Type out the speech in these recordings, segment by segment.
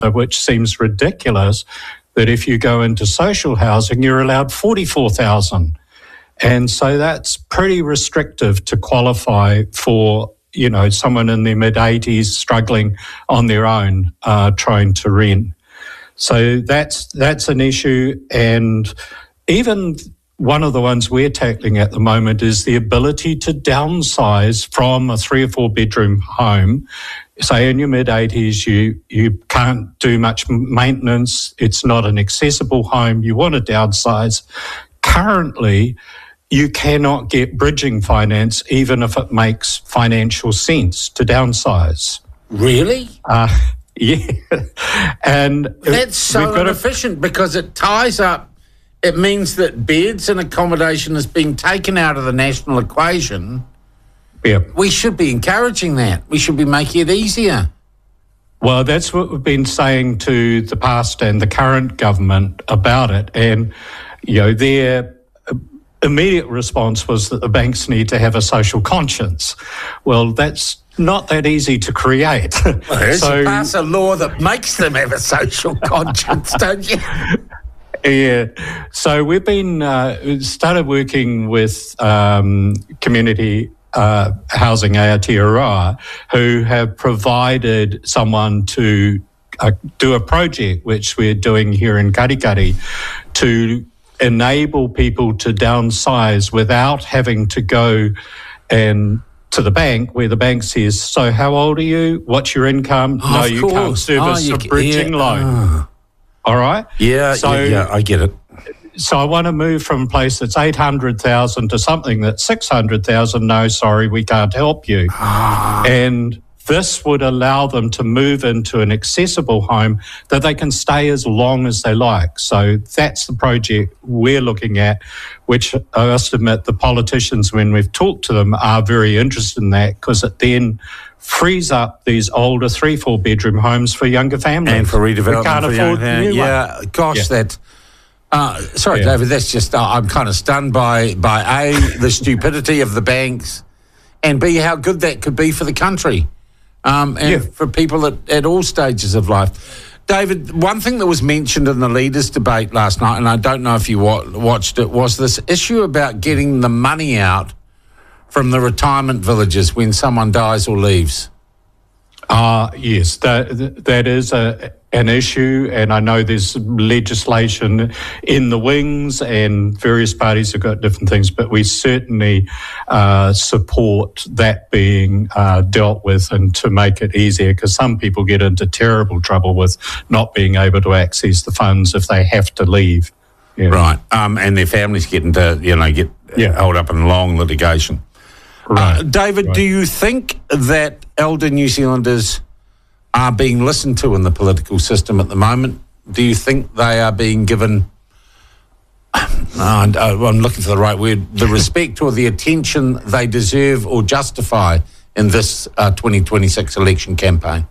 which seems ridiculous, that if you go into social housing, you're allowed 44,000. And so that's pretty restrictive to qualify for, someone in their mid-80s struggling on their own, trying to rent. So that's an issue. And even one of the ones we're tackling at the moment is the ability to downsize from a 3 or 4 bedroom home. Say in your mid-80s, you can't do much maintenance. It's not an accessible home. You want to downsize. Currently, you cannot get bridging finance, even if it makes financial sense to downsize. Really? Yeah. And that's so inefficient because it ties up. It means that beds and accommodation is being taken out of the national equation. Yeah. We should be encouraging that. We should be making it easier. Well, that's what we've been saying to the past and the current government about it. And, their immediate response was that the banks need to have a social conscience. Well, that's not that easy to create. Well, so you pass a law that makes them have a social conscience, don't you? Yeah. So we've been started working with community housing Aotearoa, who have provided someone to do a project which we're doing here in Karikari to enable people to downsize without having to go and to the bank, where the bank says, so how old are you? What's your income? No, you can't service a bridging loan. All right? Yeah, I get it. So I want to move from a place that's 800,000 to something that's 600,000. No, sorry, we can't help you. And this would allow them to move into an accessible home that they can stay as long as they like. So that's the project we're looking at, which I must admit the politicians, when we've talked to them, are very interested in that because it then frees up these older 3-4 bedroom homes for younger families. And for redevelopment. We can't afford the new one. Gosh, that... sorry, David, that's just... I'm kind of stunned by A, the stupidity of the banks, and B, how good that could be for the country. For people at all stages of life. David, one thing that was mentioned in the leaders' debate last night, and I don't know if you watched it, was this issue about getting the money out from the retirement villages when someone dies or leaves. Yes, that is an issue, and I know there's legislation in the wings and various parties have got different things, but we certainly support that being dealt with and to make it easier, because some people get into terrible trouble with not being able to access the funds if they have to leave. Yeah. Right, and their families get into, get held up in long litigation. Right. David, do you think that elder New Zealanders are being listened to in the political system at the moment? Do you think they are being given, I'm looking for the right word, the respect or the attention they deserve or justify in this 2026 election campaign?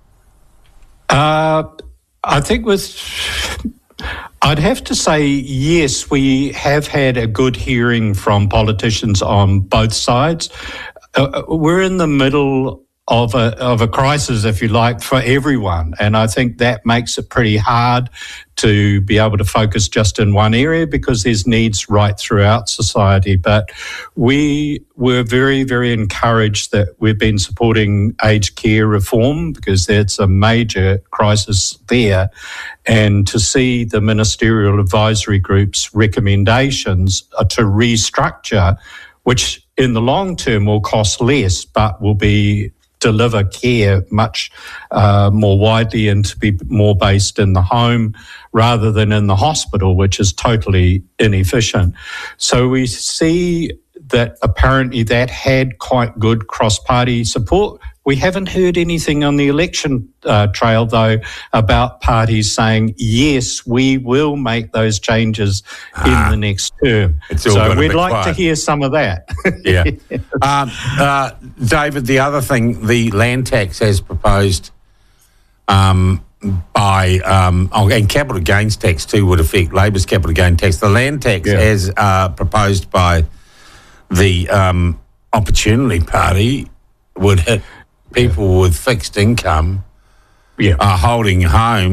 I think I'd have to say yes, we have had a good hearing from politicians on both sides. We're in the middle of a crisis, if you like, for everyone. And I think that makes it pretty hard to be able to focus just in one area because there's needs right throughout society. But we were very, very encouraged that we've been supporting aged care reform because that's a major crisis there. And to see the Ministerial Advisory Group's recommendations to restructure, which in the long term will cost less, but will deliver care much more widely and to be more based in the home rather than in the hospital, which is totally inefficient. So we see that apparently that had quite good cross-party support. We haven't heard anything on the election trail, though, about parties saying, yes, we will make those changes in the next term. So we'd like to hear some of that. Yeah. David, the other thing, the land tax as proposed and capital gains tax too would affect Labor's capital gain tax. The land tax as proposed by the Opportunity Party would hit people with fixed income Yeah. holding home